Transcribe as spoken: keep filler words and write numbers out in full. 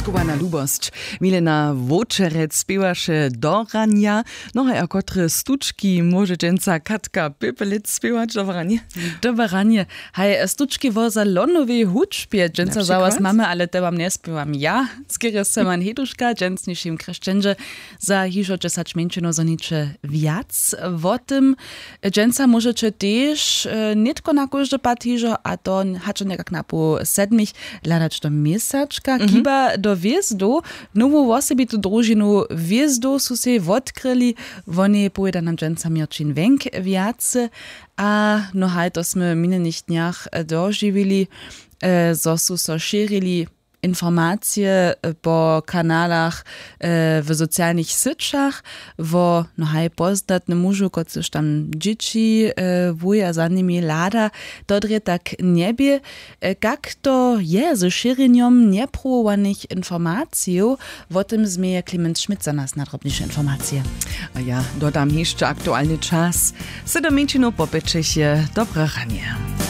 Nieskowana lubost. Milena Wočerec spiewaše do rania. No a kotre stuczki może dżęca Katka Pepelic spiewać do rania? Do rania. Hej, stuczki wo za lonowej huczbie dżęca za was mamy, ale te wam nie spiewam ja. Skiery se man heduszka, dżęc niższym krzeszczędze za hiżo dziesięć mięczyno za nicze wiac. W tym dżęca możecie też nie tylko na każdy pat hiżo, a to hacze nekak na po sedmich ladać do miesaczka. Mm-hmm. Kiba do wjezdu, nową osobitu drużinu wjezdu su se odkryli, oni pojeda nam dżęca Mirčin Wenk wiac, a no haj to sme minionych dniach dożywili, e, zo su so širili informacje po kanalach e, w socjalnych sieciach, wo no haj poznatny mużu, kot już tam dzieci e, wuja za nimi lada, dodre tak niebie, e, jak to je ze szereniem nieprowanych informacji, o tym zmieje Klement Schmidt za nas nadrobniejsze informacje. A ja dodam jeszcze aktualny czas. Sedem minut po pięćdziesiąt. Dobre ranie.